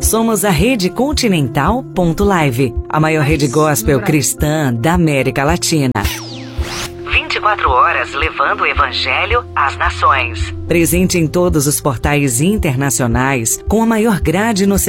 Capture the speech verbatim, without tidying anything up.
Somos a Rede Continental ponto live, a maior rede gospel cristã da América Latina. vinte e quatro horas levando o Evangelho às nações. Presente em todos os portais internacionais, com a maior grade no